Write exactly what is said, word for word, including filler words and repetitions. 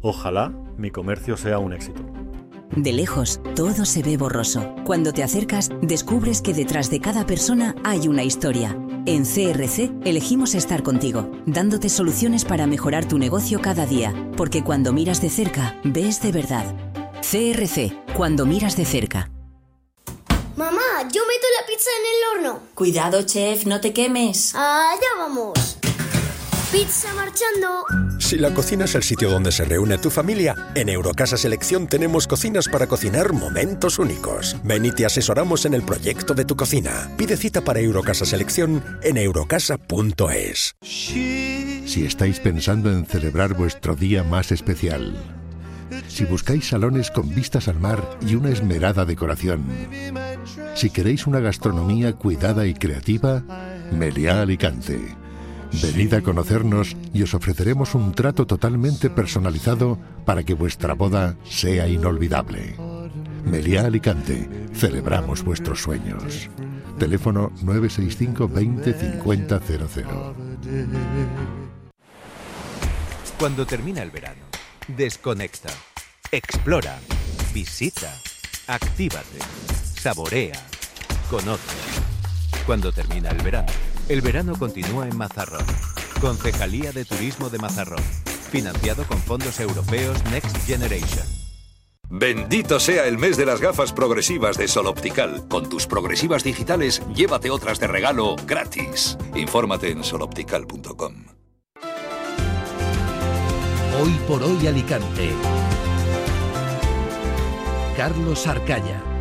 Ojalá mi comercio sea un éxito. De lejos, todo se ve borroso. Cuando te acercas, descubres que detrás de cada persona hay una historia. En C R C elegimos estar contigo, dándote soluciones para mejorar tu negocio cada día, porque cuando miras de cerca, ves de verdad. C R C, cuando miras de cerca. Mamá, yo meto la pizza en el horno. Cuidado, chef, no te quemes. Allá vamos. Pizza marchando. Si la cocina es el sitio donde se reúne tu familia, en Eurocasa Selección tenemos cocinas para cocinar momentos únicos. Ven y te asesoramos en el proyecto de tu cocina. Pide cita para Eurocasa Selección en eurocasa punto es. Si estáis pensando en celebrar vuestro día más especial, si buscáis salones con vistas al mar y una esmerada decoración, si queréis una gastronomía cuidada y creativa, Meliá Alicante. Venid a conocernos y os ofreceremos un trato totalmente personalizado para que vuestra boda sea inolvidable. Meliá Alicante, celebramos vuestros sueños. Teléfono nueve seis cinco veinte cincuenta cero cero. Cuando termina el verano, desconecta, explora, visita, actívate, saborea, conoce. Cuando termina el verano, el verano continúa en Mazarrón. Concejalía de Turismo de Mazarrón. Financiado con fondos europeos Next Generation. Bendito sea el mes de las gafas progresivas de Sol Optical. Con tus progresivas digitales, llévate otras de regalo gratis. Infórmate en sol optical punto com. Hoy por hoy Alicante. Carlos Arcaya.